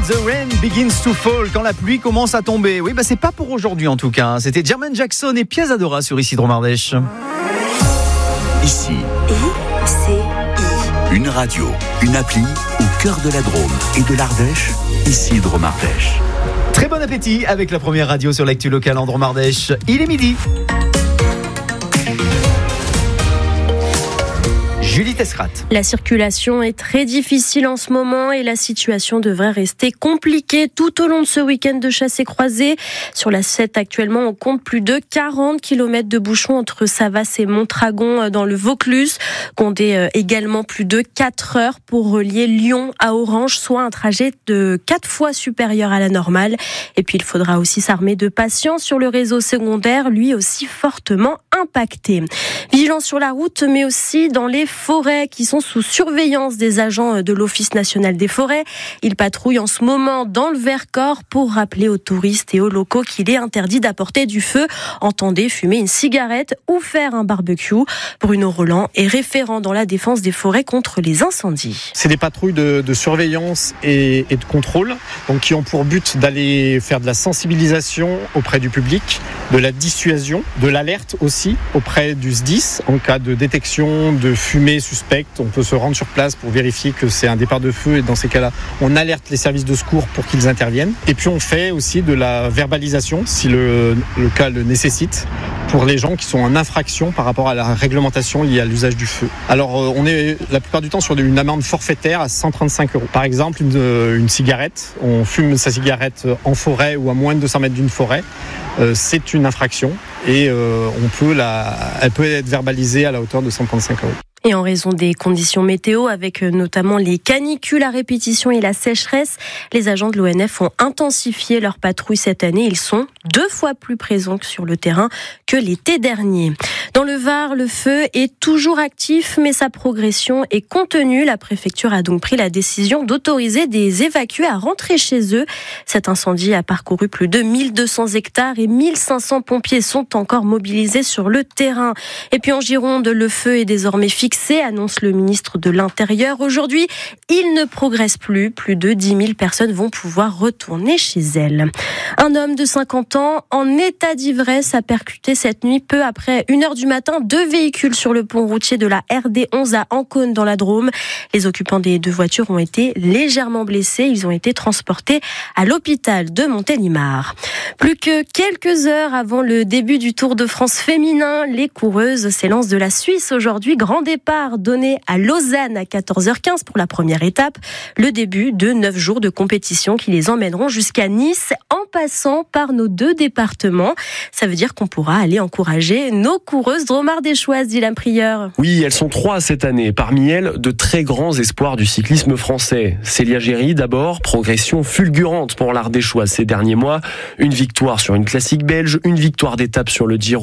the rain begins to fall, quand la pluie commence à tomber. Oui, c'est pas pour aujourd'hui en tout cas. C'était Jermaine Jackson et Piazza Dora sur Ici Drôme Ardèche. Ici, une radio, une appli au cœur de la Drôme et de l'Ardèche. Ici Drôme Ardèche. Très bon appétit avec la première radio sur l'actu locale en Drôme Ardèche. Il est midi. Julie Tesserat. La circulation est très difficile en ce moment et la situation devrait rester compliquée tout au long de ce week-end de chassé-croisé. Sur la 7 actuellement, on compte plus de 40 km de bouchons entre Savas et Montragon dans le Vaucluse. Comptez également plus de 4 heures pour relier Lyon à Orange, soit un trajet de 4 fois supérieur à la normale. Et puis il faudra aussi s'armer de patience sur le réseau secondaire, lui aussi fortement impacté. Vigilance sur la route, mais aussi dans les forêts qui sont sous surveillance des agents de l'Office national des forêts. Ils patrouillent en ce moment dans le Vercors pour rappeler aux touristes et aux locaux qu'il est interdit d'apporter du feu. Entendez fumer une cigarette ou faire un barbecue. Bruno Roland est référent dans la défense des forêts contre les incendies. C'est des patrouilles de surveillance et de contrôle, donc qui ont pour but d'aller faire de la sensibilisation auprès du public, de la dissuasion, de l'alerte aussi auprès du SDIS en cas de détection de fumée suspecte. On peut se rendre sur place pour vérifier que c'est un départ de feu et dans ces cas-là, on alerte les services de secours pour qu'ils interviennent. Et puis on fait aussi de la verbalisation si le cas le nécessite pour les gens qui sont en infraction par rapport à la réglementation liée à l'usage du feu. Alors on est la plupart du temps sur une amende forfaitaire à 135 €. Par exemple, une cigarette, on fume sa cigarette en forêt ou à moins de 200 mètres d'une forêt, c'est une infraction et elle peut être verbalisée à la hauteur de 135 €. Et en raison des conditions météo, avec notamment les canicules à répétition et la sécheresse, les agents de l'ONF ont intensifié leur patrouille cette année. Ils sont 2 fois plus présents sur le terrain que l'été dernier. Dans le Var, le feu est toujours actif, mais sa progression est contenue. La préfecture a donc pris la décision d'autoriser des évacués à rentrer chez eux. Cet incendie a parcouru plus de 1200 hectares et 1500 pompiers sont encore mobilisés sur le terrain. Et puis en Gironde, le feu est désormais fixé, annonce le ministre de l'Intérieur. Aujourd'hui, il ne progresse plus. Plus de 10 000 personnes vont pouvoir retourner chez elles. Un homme de 50 ans en état d'ivresse a percuté cette nuit, peu après 1h du matin, 2 véhicules sur le pont routier de la RD 11 à Ancône dans la Drôme. Les occupants des 2 voitures ont été légèrement blessés. Ils ont été transportés à l'hôpital de Montélimar. Plus que quelques heures avant le début du Tour de France féminin, les coureuses s'élancent de la Suisse aujourd'hui. Grand départ donné à Lausanne à 14h15 pour la première étape. Le début de 9 jours de compétition qui les emmèneront jusqu'à Nice en passant par nos 2 départements. Ça veut dire qu'on pourra aller encourager nos coureuses drôme-ardéchoises, dit la Prieur. Oui, elles sont 3 cette année. Parmi elles, de très grands espoirs du cyclisme français. Célia Géry d'abord, progression fulgurante pour l'Ardéchoise ces derniers mois. Une victoire sur une classique belge, une victoire d'étape sur le Giro